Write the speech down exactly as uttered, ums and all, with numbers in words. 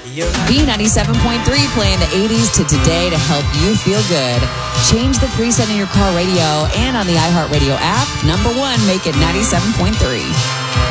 B ninety-seven point three, playing the eighties to today to help you feel good. Change the preset in your car radio and on the iHeartRadio app. Number one, make it ninety-seven point three.